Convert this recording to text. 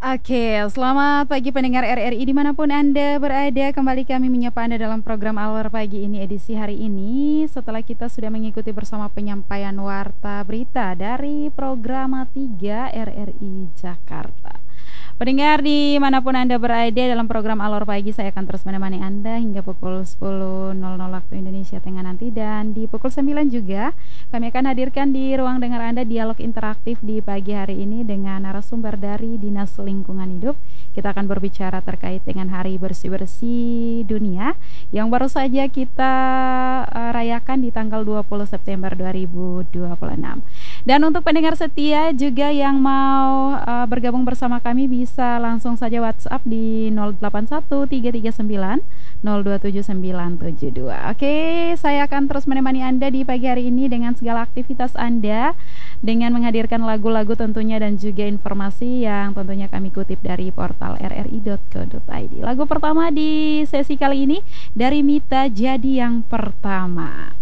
Oke, selamat pagi pendengar RRI dimanapun Anda berada. Kembali kami menyapa Anda dalam program Alor Pagi ini edisi hari ini. Setelah kita sudah mengikuti bersama penyampaian warta berita dari program 3 RRI Jakarta. Pendengar dimanapun Anda berada dalam program Alor Pagi, saya akan terus menemani Anda hingga pukul 10.00 waktu Indonesia Tengah nanti. Dan di pukul 9 juga kami akan hadirkan di ruang dengar Anda dialog interaktif di pagi hari ini dengan narasumber dari Dinas Lingkungan Hidup. Kita akan berbicara terkait dengan Hari Bersih-Bersih Dunia yang baru saja kita rayakan di tanggal 20 September 2026. Dan untuk pendengar setia juga yang mau bergabung bersama kami bisa langsung saja WhatsApp di 081339027972. Oke, saya akan terus menemani Anda di pagi hari ini dengan segala aktivitas Anda dengan menghadirkan lagu-lagu tentunya dan juga informasi yang tentunya kami kutip dari portal rri.co.id. Lagu pertama di sesi kali ini dari Mita Jadi Yang Pertama.